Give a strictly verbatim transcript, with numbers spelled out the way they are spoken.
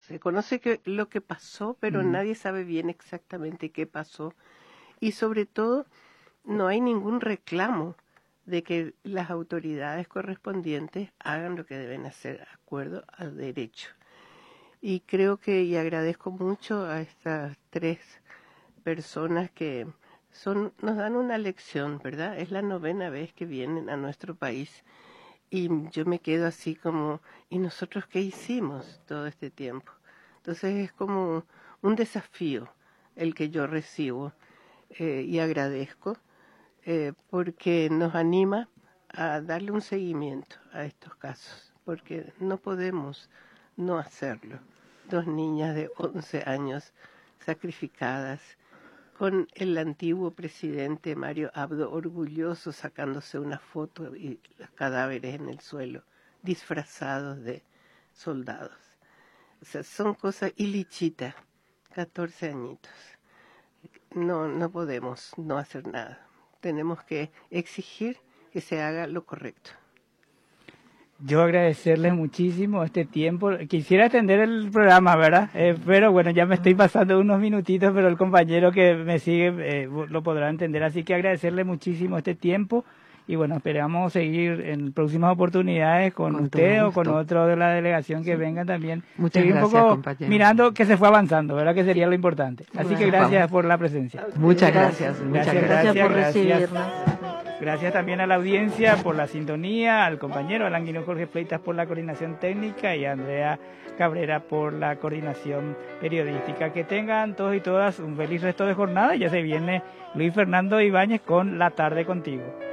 Se conoce que, lo que pasó, pero Mm. nadie sabe bien exactamente qué pasó. Y sobre todo, no hay ningún reclamo de que las autoridades correspondientes hagan lo que deben hacer de acuerdo al derecho. Y creo que, y agradezco mucho a estas tres personas que son, nos dan una lección, ¿verdad? Es la novena vez que vienen a nuestro país y yo me quedo así como, ¿y nosotros qué hicimos todo este tiempo? Entonces es como un desafío el que yo recibo eh, y agradezco eh, porque nos anima a darle un seguimiento a estos casos, porque no podemos no hacerlo. Dos niñas de once años sacrificadas, con el antiguo presidente Mario Abdo orgulloso sacándose una foto y los cadáveres en el suelo, disfrazados de soldados. O sea, son cosas ilícitas, catorce añitos. No, no podemos no hacer nada. Tenemos que exigir que se haga lo correcto. Yo agradecerles muchísimo este tiempo. Quisiera extender el programa, ¿verdad? Eh, pero bueno, ya me estoy pasando unos minutitos, pero el compañero que me sigue eh, lo podrá entender. Así que agradecerle muchísimo este tiempo. Y bueno, esperamos seguir en próximas oportunidades con, Con usted todo o con gusto. otro de la delegación que Sí. vengan también. Muchas seguir gracias, un poco compañero. mirando que se fue avanzando, ¿verdad? Que sería lo importante. Así Bueno, que gracias vamos. por la presencia. Muchas gracias. Muchas Gracias, gracias. Gracias por gracias. recibirnos. Gracias también a la audiencia por la sintonía, al compañero Alan Guino Jorge Fleitas por la coordinación técnica y a Andrea Cabrera por la coordinación periodística. Que tengan todos y todas un feliz resto de jornada. Ya se viene Luis Fernando Ibáñez con La Tarde Contigo.